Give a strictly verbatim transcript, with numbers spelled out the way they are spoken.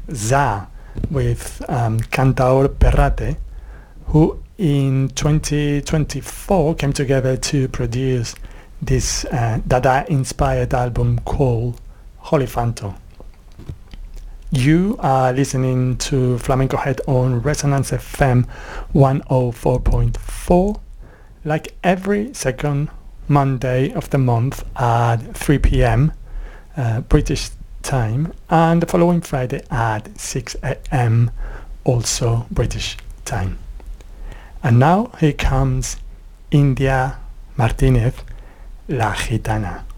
Za with um, Cantaor Perrate, who in twenty twenty-four came together to produce this uh, Dada-inspired album called Jolifanto. You are listening to Flamenco Head on Resonance F M one oh four point four, like every second Monday of the month at three p.m. Uh, British time, and the following Friday at six a.m. also British time. And now here comes India Martinez, La Gitana.